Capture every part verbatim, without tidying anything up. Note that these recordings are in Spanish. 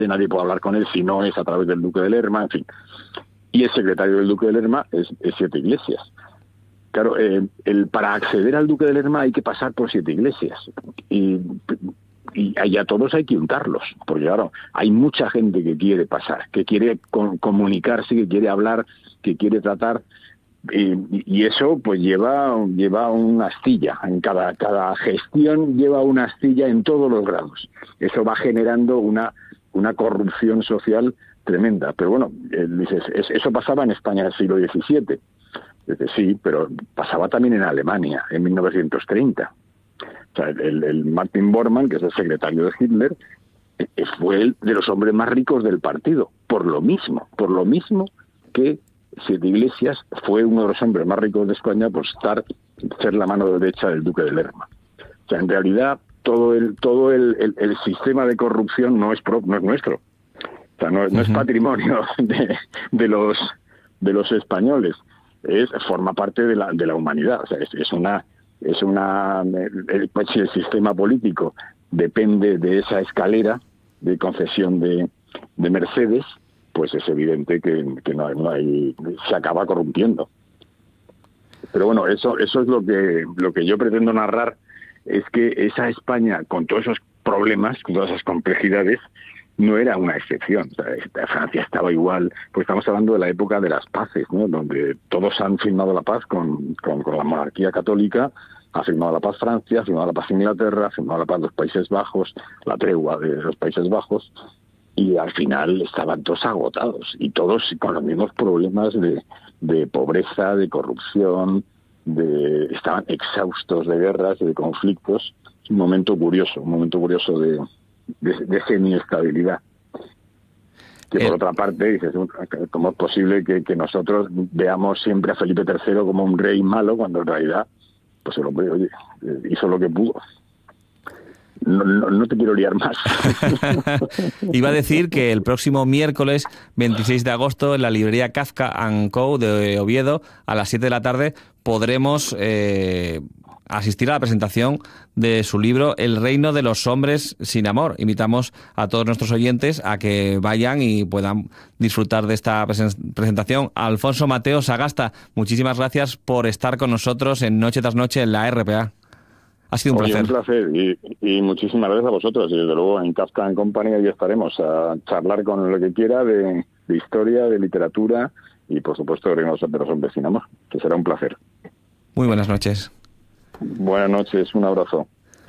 nadie puede hablar con él si no es a través del Duque de Lerma, en fin. Y el secretario del Duque de Lerma es, es Siete Iglesias. Claro, eh, el, para acceder al Duque de Lerma hay que pasar por Siete Iglesias. Y, y a todos hay que untarlos, porque claro, hay mucha gente que quiere pasar, que quiere con, comunicarse, que quiere hablar, que quiere tratar. Y, y eso pues lleva lleva una astilla, en cada cada gestión lleva una astilla en todos los grados. Eso va generando una una corrupción social tremenda. Pero bueno, eh, dices, eso pasaba en España en el siglo diecisiete. Dices, sí, pero pasaba también en Alemania en mil novecientos treinta. O sea, el, el Martin Bormann, que es el secretario de Hitler, eh, fue el de los hombres más ricos del partido, por lo mismo, por lo mismo que Siete Iglesias fue uno de los hombres más ricos de España por estar ser la mano derecha del Duque de Lerma. O sea, en realidad todo el todo el, el, el sistema de corrupción no es pro, no es nuestro. O sea, no, no uh-huh. es patrimonio de, de los de los españoles. Es forma parte de la de la humanidad. O sea, es, es una es una el, pues, si el sistema político depende de esa escalera de concesión de, de Mercedes, pues es evidente que, que no, no hay, se acaba corrompiendo. Pero bueno, eso eso es lo que lo que yo pretendo narrar, es que esa España, con todos esos problemas, con todas esas complejidades, no era una excepción. O sea, Francia estaba igual, pues estamos hablando de la época de las paces, ¿no? Donde todos han firmado la paz con, con, con la monarquía católica. Ha firmado la paz Francia, ha firmado la paz Inglaterra, ha firmado la paz los Países Bajos, la tregua de los Países Bajos. Y al final estaban todos agotados y todos con los mismos problemas de, de pobreza, de corrupción, de estaban exhaustos de guerras, de conflictos. Es un momento curioso, un momento curioso de, de, de semi-estabilidad. Que por eh. otra parte, dices, ¿cómo es posible que, que nosotros veamos siempre a Felipe tercero como un rey malo cuando en realidad, pues el hombre, oye, hizo lo que pudo? No, no, no te quiero liar más. Iba a decir que el próximo miércoles veintiséis de agosto en la librería Kafka and Co de Oviedo a las siete de la tarde podremos eh, asistir a la presentación de su libro El reino de los hombres sin amor. Invitamos a todos nuestros oyentes a que vayan y puedan disfrutar de esta presentación. Alfonso Mateo Sagasta, muchísimas gracias por estar con nosotros en Noche tras Noche en la R P A. Ha sido un Oye, placer. Un placer y, y muchísimas gracias a vosotros. Y desde luego en Kafka and Company ya estaremos a charlar con lo que quiera de, de historia, de literatura y por supuesto de los hombres sin amor, que será un placer. Muy buenas noches. Buenas noches, un abrazo.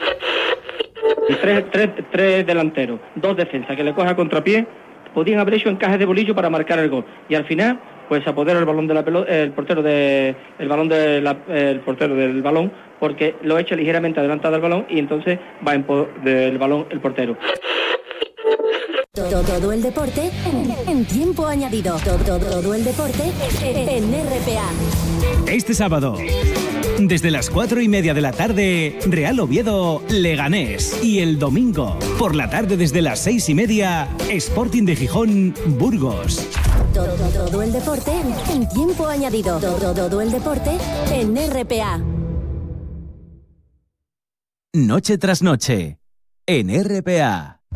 Tres, tres, tres delanteros, dos defensas que le coja contrapié, podían haber hecho encajes de bolillo para marcar el gol. Y al final, pues se apodera el balón de la pelota, el portero de el balón de la, el portero del balón, porque lo echa ligeramente adelantado al balón y entonces va en po, del balón el portero. Todo, todo el deporte en, en tiempo añadido. Todo, todo el deporte en R P A. Este sábado, desde las cuatro y media de la tarde, Real Oviedo, Leganés. Y el domingo, por la tarde desde las seis y media, Sporting de Gijón, Burgos. Todo, todo el deporte en tiempo añadido. Todo, todo el deporte en R P A. Noche tras noche, en R P A.